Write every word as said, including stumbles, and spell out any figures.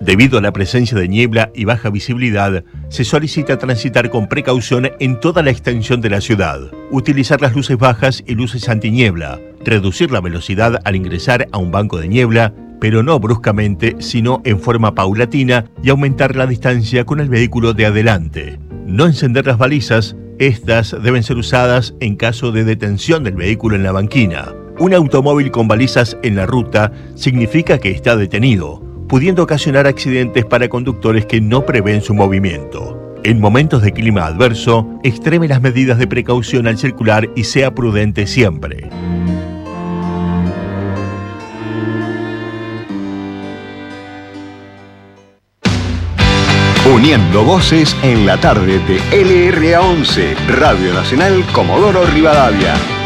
Debido a la presencia de niebla y baja visibilidad, se solicita transitar con precaución en toda la extensión de la ciudad, utilizar las luces bajas y luces antiniebla, reducir la velocidad al ingresar a un banco de niebla, pero no bruscamente, sino en forma paulatina, y aumentar la distancia con el vehículo de adelante. No encender las balizas, estas deben ser usadas en caso de detención del vehículo en la banquina. Un automóvil con balizas en la ruta significa que está detenido, pudiendo ocasionar accidentes para conductores que no prevén su movimiento. En momentos de clima adverso, extreme las medidas de precaución al circular y sea prudente siempre. Uniendo voces en la tarde de L R A once, Radio Nacional Comodoro Rivadavia.